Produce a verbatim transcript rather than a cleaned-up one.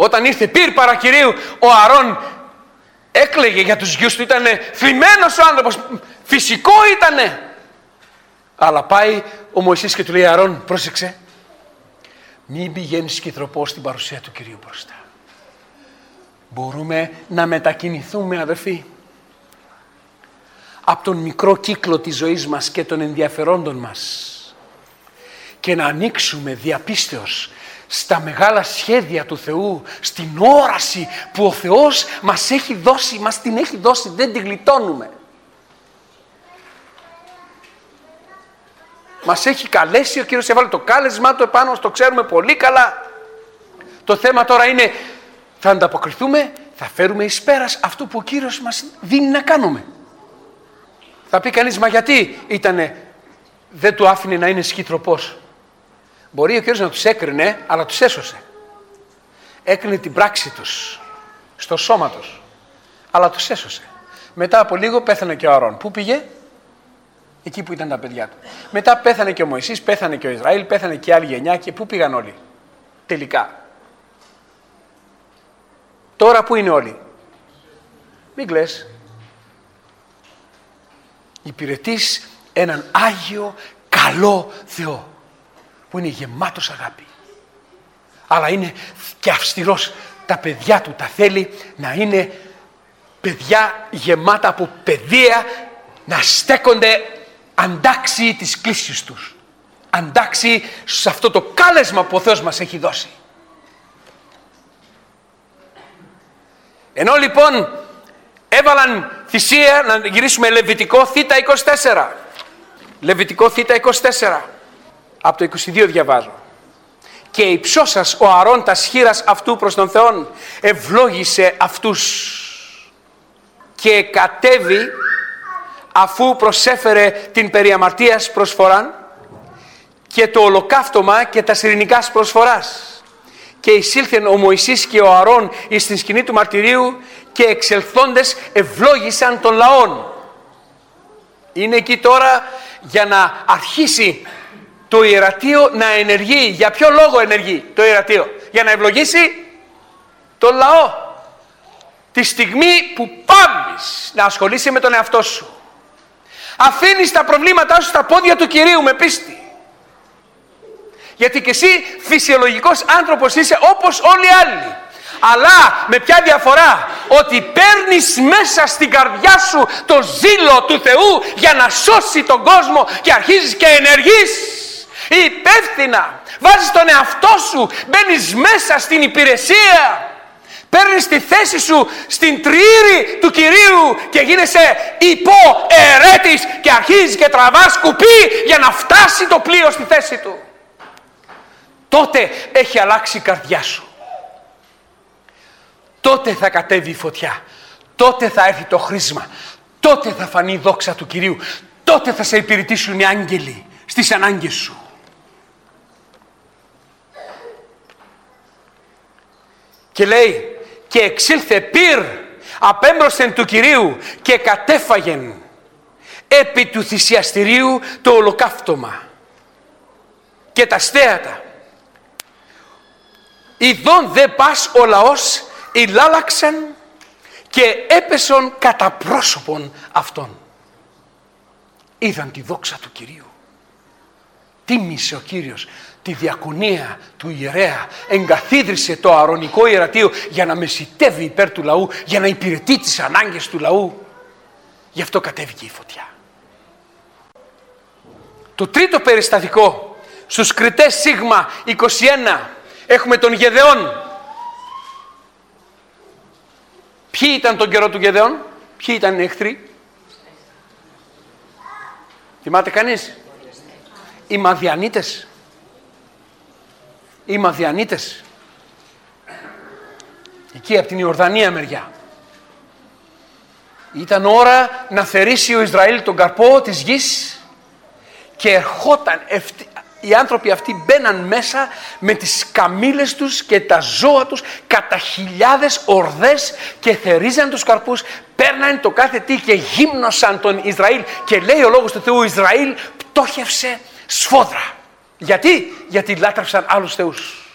Όταν ήρθε πυρ παρακυρίου, ο Αρών έκλαιγε για τους γιους του. Ήτανε θλιμμένος ο άνθρωπος, φυσικό ήτανε. Αλλά πάει ο Μωυσής και του λέει, Αρών, πρόσεξε, μην πηγαίνεις σκυθροπός στην παρουσία του Κυρίου μπροστά. Μπορούμε να μετακινηθούμε, αδερφοί, από τον μικρό κύκλο της ζωής μας και των ενδιαφερόντων μας και να ανοίξουμε διαπίστεως στα μεγάλα σχέδια του Θεού, στην όραση που ο Θεός μας έχει δώσει, μας την έχει δώσει, δεν την γλιτώνουμε. Μας έχει καλέσει, ο Κύριος έβαλε το κάλεσμά του επάνω, το ξέρουμε πολύ καλά. Το θέμα τώρα είναι, θα ανταποκριθούμε, θα φέρουμε εις πέρας αυτό που ο Κύριος μας δίνει να κάνουμε. Θα πει κανείς, μα γιατί ήτανε, δεν του άφηνε να είναι σκυτροπός. Μπορεί ο Κύριος να τους έκρινε, αλλά τους έσωσε. Έκρινε την πράξη τους, στο σώμα τους, αλλά τους έσωσε. Μετά από λίγο πέθανε και ο Αρών. Πού πήγε? Εκεί που ήταν τα παιδιά του. Μετά πέθανε και ο Μωυσής, πέθανε και ο Ισραήλ, πέθανε και η άλλη γενιά. Και πού πήγαν όλοι τελικά? Τώρα πού είναι όλοι? Μην κλαις. Υπηρετείς έναν Άγιο καλό Θεό που είναι γεμάτος αγάπη, αλλά είναι και αυστηρός. Τα παιδιά του τα θέλει να είναι παιδιά γεμάτα από παιδεία, να στέκονται αντάξιοι της κλίσης τους, αντάξιοι σε αυτό το κάλεσμα που ο Θεός μας έχει δώσει. Ενώ λοιπόν έβαλαν θυσία, να γυρίσουμε Λεβιτικό θήτα είκοσι τέσσερα. Λεβιτικό θήτα είκοσι τέσσερα. Από το είκοσι δύο διαβάζω. Και υψώσας ο Αρών τας χείρας αυτού προς τον Θεόν, ευλόγησε αυτούς και κατέβη αφού προσέφερε την περί αμαρτίας προσφοράν και το ολοκαύτωμα και τα ειρηνικάς προσφοράς. Και εισήλθεν ο Μωυσής και ο Αρών εις την σκηνή του μαρτυρίου και εξελθόντες ευλόγησαν των λαών. Είναι εκεί τώρα για να αρχίσει το ιερατείο να ενεργεί. Για ποιο λόγο ενεργεί το ιερατείο? Για να ευλογήσει τον λαό. Τη στιγμή που πάβεις να ασχολείσαι με τον εαυτό σου, αφήνεις τα προβλήματά σου στα πόδια του Κυρίου με πίστη. Γιατί και εσύ φυσιολογικός άνθρωπος είσαι όπως όλοι οι άλλοι. Αλλά με ποια διαφορά? Ότι παίρνεις μέσα στην καρδιά σου το ζήλο του Θεού για να σώσει τον κόσμο και αρχίζεις και ενεργείς υπεύθυνα. Βάζεις τον εαυτό σου, μπαίνεις μέσα στην υπηρεσία. Παίρνεις τη θέση σου στην τριήρη του Κυρίου και γίνεσαι υποαιρέτης και αρχίζεις και τραβάς κουπί για να φτάσει το πλοίο στη θέση του. Τότε έχει αλλάξει η καρδιά σου. Τότε θα κατέβει η φωτιά. Τότε θα έρθει το χρήσμα. Τότε θα φανεί η δόξα του Κυρίου. Τότε θα σε υπηρετήσουν οι άγγελοι στις ανάγκες σου. Και λέει, και εξήλθε πυρ απέμπροσθεν του Κυρίου και κατέφαγεν επί του θυσιαστηρίου το ολοκαύτωμα και τα στέατα. Ιδών δε πας ο λαός ηλάλαξαν και έπεσον κατά πρόσωπον αυτών. Είδαν τη δόξα του Κυρίου. Τίμησε ο Κύριος τη διακονία του ιερέα, εγκαθίδρυσε το αρωνικό ιερατείο για να μεσιτεύει υπέρ του λαού, για να υπηρετεί τις ανάγκες του λαού. Γι' αυτό κατέβηκε η φωτιά. Το τρίτο περιστατικό, στους Κριτές Σίγμα είκοσι ένα, έχουμε τον Γεδεών. Ποιοι ήταν τον καιρό του Γεδεών? Ποιοι ήταν οι εχθροί? Θυμάται κανείς? Οι Μαδιανίτες. Οι Μαδιανίτες. Εκεί από την Ιορδανία μεριά. Ήταν ώρα να θερήσει ο Ισραήλ τον καρπό της γης και ερχόταν ευθύ... οι άνθρωποι αυτοί μπαίναν μέσα με τις καμήλες τους και τα ζώα τους κατά χιλιάδες ορδές και θερίζαν τους καρπούς, παίρναν το κάθε τι και γύμνωσαν τον Ισραήλ. Και λέει ο λόγος του Θεού, ο Ισραήλ πτώχευσε σφόδρα. Γιατί? Γιατί λάτρεψαν άλλους θεούς.